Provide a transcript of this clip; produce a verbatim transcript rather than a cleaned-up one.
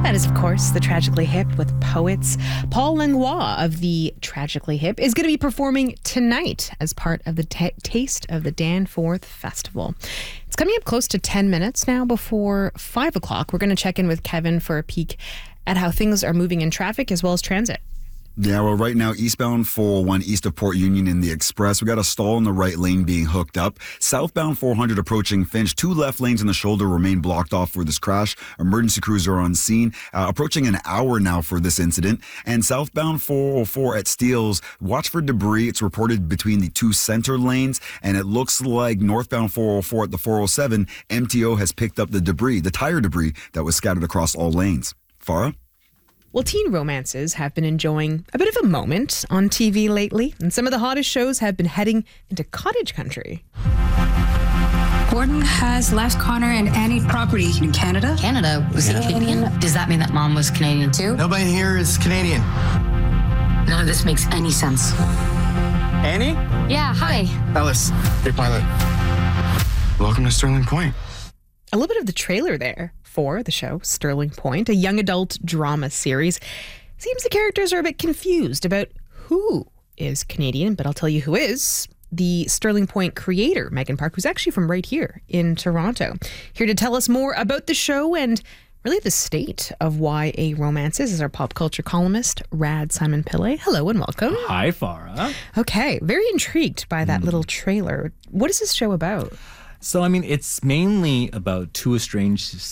That is, of course, the Tragically Hip with poets. Paul Langlois of the Tragically Hip is going to be performing tonight as part of the t- Taste of the Danforth Festival. It's coming up close to ten minutes now before five o'clock. We're going to check in with Kevin for a peek at how things are moving in traffic as well as transit. Yeah, well, right now, eastbound four oh one east of Port Union in the Express. We got a stall in the right lane being hooked up. Southbound four hundred approaching Finch. Two left lanes in the shoulder remain blocked off for this crash. Emergency crews are on scene. Uh, approaching an hour now for this incident. And southbound four oh four at Steeles. Watch for debris. It's reported between the two center lanes. And it looks like northbound four oh four at the four oh seven, M T O has picked up the debris, the tire debris that was scattered across all lanes. Farah? Well, teen romances have been enjoying a bit of a moment on T V lately, and some of the hottest shows have been heading into cottage country. Gordon has left Connor and Annie property in Canada. Canada? Was he Canadian? Does that mean that mom was Canadian too? Nobody here is Canadian. None of this makes any sense. Annie? Yeah, hi. Ellis, your pilot. Welcome to Sterling Point. A little bit of the trailer there for the show Sterling Point, a young adult drama series. Seems the characters are a bit confused about who is Canadian, but I'll tell you who is. The Sterling Point creator, Megan Park, who's actually from right here in Toronto. Here to tell us more about the show and really the state of Y A romances is our pop culture columnist, Rad Simon Pillay. Hello and welcome. Hi, Farah. Okay, very intrigued by that mm. little trailer. What is this show about? So, I mean, it's mainly about two estranged